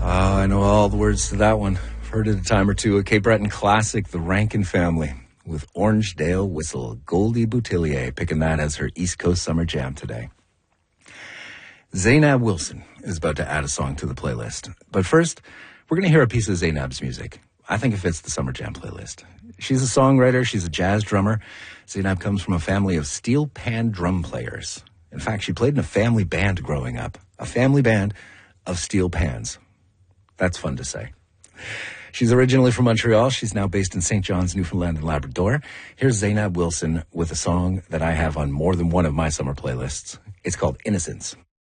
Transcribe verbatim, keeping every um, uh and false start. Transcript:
Oh, I know all the words to that one. Heard it a time or two. A Cape Breton classic, The Rankin Family, with Orangedale Whistle. Goldie Boutillier picking that as her East Coast Summer Jam today. Zainab Wilson is about to add a song to the playlist. But first, we're going to hear a piece of Zainab's music. I think it fits the Summer Jam playlist. She's a songwriter. She's a jazz drummer. Zainab comes from a family of steel pan drum players. In fact, she played in a family band growing up. A family band of steel pans. That's fun to say. She's originally from Montreal. She's now based in Saint John's, Newfoundland and Labrador. Here's Zainab Wilson with a song that I have on more than one of my summer playlists. It's called Innocence.